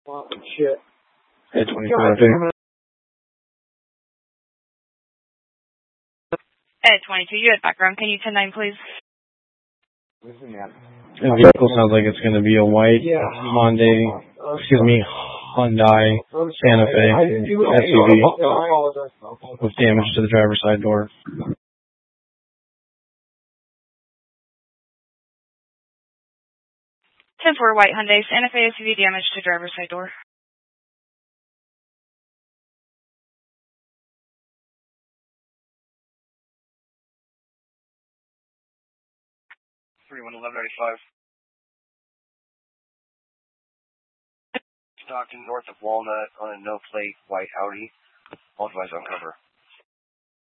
Oh, shit. Hey, 22. At 22, you had background. Can you 10-9, please? Listen, man. The vehicle sounds like it's going to be a white Hyundai Santa Fe SUV with damage to the driver's side door. 10-4, white Hyundai Santa Fe SUV damage to driver's side door. 311195. Stockton north of Walnut on a no plate white Audi. All device on cover.